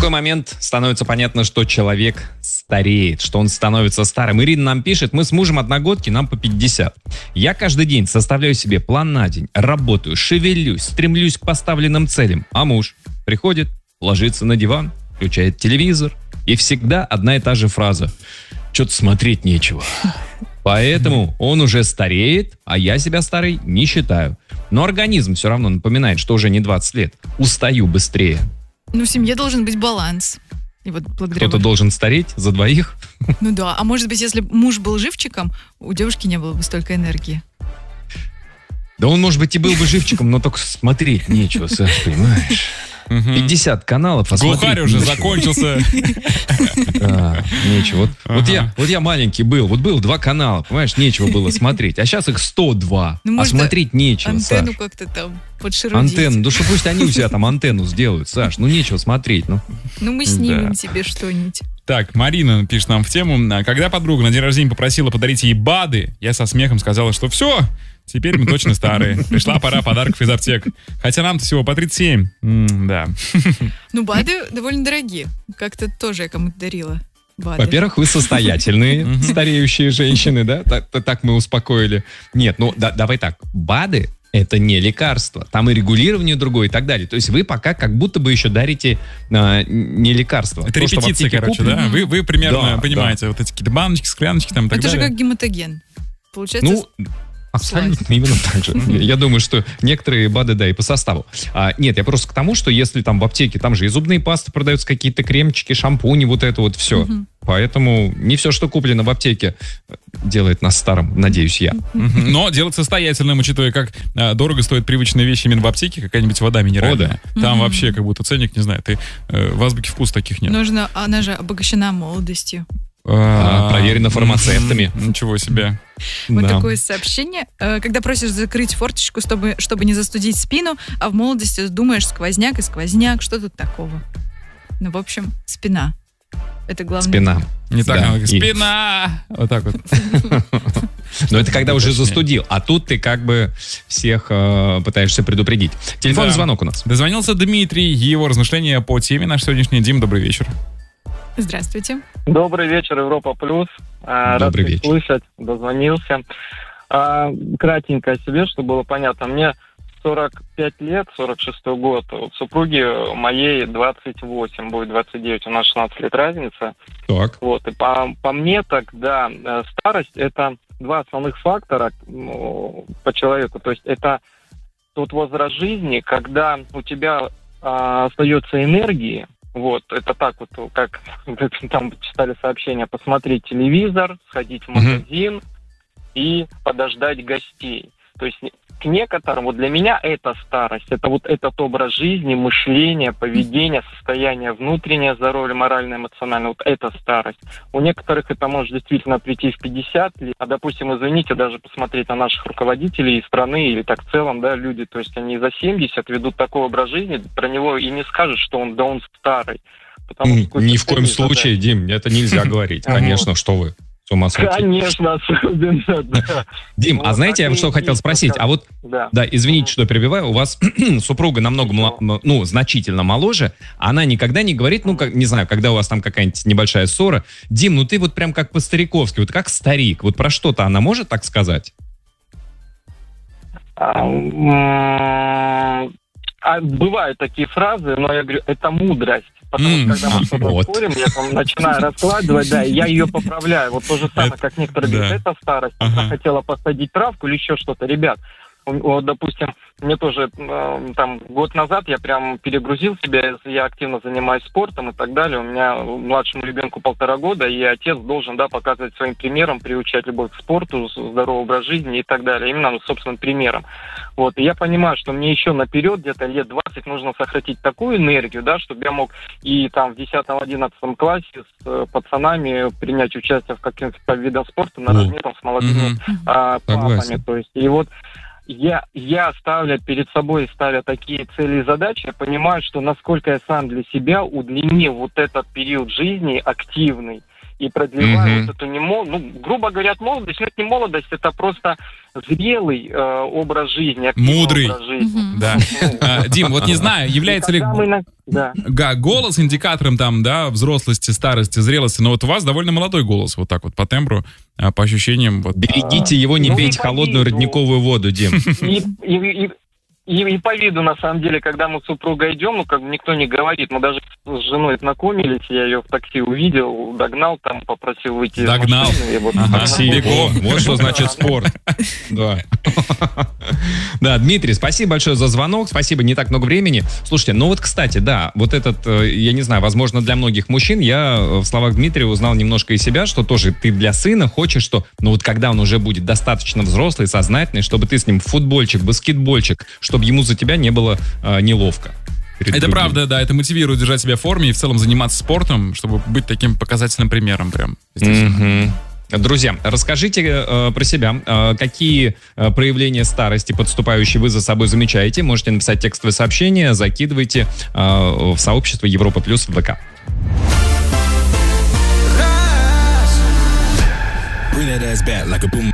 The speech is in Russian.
какой момент становится понятно, что человек стареет, что он становится старым? Ирина нам пишет: мы с мужем одногодки, нам по 50. Я каждый день составляю себе план на день, работаю, шевелюсь, стремлюсь к поставленным целям. А муж приходит, ложится на диван, включает телевизор, и всегда одна и та же фраза: что-то смотреть нечего. Поэтому он уже стареет, а я себя старой не считаю. Но организм все равно напоминает, что уже не 20 лет. Устаю быстрее. Ну, в семье должен быть баланс. И вот благодаря... Кто-то должен стареть за двоих? Ну да, а может быть, если муж был живчиком, у девушки не было бы столько энергии. Да он, может быть, и был бы живчиком, но только смотреть нечего, Саш, понимаешь? 50 каналов, а Глухарь уже закончился. Нечего. Вот я маленький был, вот был 2 канала, понимаешь, нечего было смотреть. А сейчас их 102, а смотреть нечего, Саш. Антенну как-то там подшерудить. Антенну, да что пусть они у себя там антенну сделают, Саш, ну нечего смотреть, ну. Ну мы снимем тебе что-нибудь. Так, Марина пишет нам в тему: когда подруга на день рождения попросила подарить ей БАДы, я со смехом сказала, что все, теперь мы точно старые. Пришла пора подарков из аптек. Хотя нам-то всего по 37. Да. Ну, БАДы довольно дорогие. Как-то тоже я кому-то дарила БАДы. Во-первых, вы состоятельные стареющие женщины, да? Так мы успокоили. Нет, ну давай так. БАДы — это не лекарство. Там и регулирование другое и так далее. То есть вы пока как будто бы еще дарите не лекарство. Это репетиция, короче, да? Вы примерно понимаете, вот эти какие-то баночки, скляночки там и так далее. Это же как гематоген. Получается... Абсолютно именно так же. Я думаю, что некоторые БАДы, да, и по составу. Нет, я просто к тому, что если там в аптеке, там же и зубные пасты продаются, какие-то кремчики, шампуни, вот это вот все. Поэтому не все, что куплено в аптеке, делает нас старым, надеюсь я. Но делать состоятельным, учитывая, как дорого стоят привычные вещи именно в аптеке, какая-нибудь вода минеральная. Там вообще как будто ценник, не знаю, в азбуке вкус таких нет. Она же обогащена молодостью. Проверено фармацевтами. Ничего себе. Вот такое сообщение. Когда просишь закрыть форточку, чтобы не застудить спину, а в молодости думаешь сквозняк и сквозняк, что тут такого? Ну, в общем, спина. Это главное. Спина. Не так, спина! Вот так вот. Но это когда уже застудил. А тут ты как бы всех пытаешься предупредить. Телефонный звонок у нас. Дозвонился Дмитрий. Его размышления по теме наш сегодняшний. Дим, добрый вечер. Здравствуйте. Добрый вечер, Европа Плюс. Добрый вечер. Слышать, дозвонился. Кратенько о себе, чтобы было понятно. Мне 45 лет, 46-й год. Вот супруге моей 28, будет 29, у нас 16 лет разница. Так. Вот, и по мне тогда старость — это 2 основных фактора по человеку. То есть это тот возраст жизни, когда у тебя остается энергии. Вот, это так вот, как там читали сообщения: посмотреть телевизор, сходить в магазин и подождать гостей. То есть к некоторым, вот для меня это старость, это вот этот образ жизни, мышление, поведение, состояние внутреннее здоровье, моральное, эмоциональное, вот это старость. У некоторых это может действительно прийти в 50 лет, а, допустим, извините, даже посмотреть на наших руководителей страны или так в целом, да, люди, то есть они за 70 ведут такой образ жизни, про него и не скажешь, что он старый. Ни в коем случае, Дим, это нельзя говорить, конечно, что вы. С ума сойти. Конечно, особенно, да. Дим, а знаете, я что хотел спросить? А вот, да, извините, что перебиваю, у вас супруга намного, значительно моложе, она никогда не говорит, не знаю, когда у вас там какая-нибудь небольшая ссора: Дим, ты вот прям как по-стариковски, вот как старик, вот про что-то она может так сказать? Бывают такие фразы, но я говорю, это мудрость. Потому что, когда мы что-то спорим, я там начинаю раскладывать, да, и я ее поправляю. Вот то же самое, как некоторые говорят, это старость. Она хотела посадить травку или еще что-то. Ребят, вот, допустим, мне тоже там год назад я прям перегрузил себя, я активно занимаюсь спортом и так далее. У меня младшему ребенку 1,5 года, и отец должен, да, показывать своим примером, приучать любовь к спорту, здоровый образ жизни и так далее. Именно собственным примером. Вот, и я понимаю, что мне еще наперед, где-то лет 20, нужно сохранить такую энергию, да, чтобы я мог и там в 10-11 классе с пацанами принять участие в каких-то видах спорта наравне там с молодыми папами. То есть, и вот я ставлю перед собой, такие цели и задачи, я понимаю, что насколько я сам для себя удлинил вот этот период жизни активный, и продлевают эту грубо говоря, молодость. Но это не молодость, это просто зрелый образ жизни, мудрый образ жизни. Да. Дим, вот не знаю, является ли голос индикатором там, да, взрослости, старости, зрелости, но вот у вас довольно молодой голос, вот так вот по тембру, по ощущениям. Вот. Берегите его, не пейте холодную родниковую воду, Дим. И по виду, на самом деле, когда мы с супругой идем, как бы никто не говорит. Мы даже с женой знакомились, я ее в такси увидел, догнал, там попросил выйти из машины. Вот что значит спорт. Да. Да, Дмитрий, спасибо большое за звонок, спасибо, не так много времени. Слушайте, вот, кстати, да, вот этот, я не знаю, возможно, для многих мужчин, я в словах Дмитрия узнал немножко из себя, что тоже ты для сына хочешь, что, вот когда он уже будет достаточно взрослый, сознательный, чтобы ты с ним футбольчик, баскетбольчик, чтобы ему за тебя не было неловко. Это правда, да, это мотивирует держать себя в форме и в целом заниматься спортом, чтобы быть таким показательным примером прям. Друзья, расскажите про себя, какие проявления старости подступающие вы за собой замечаете. Можете написать текстовое сообщение, закидывайте в сообщество Европа Плюс в ВК. Bring that ass back like a boom.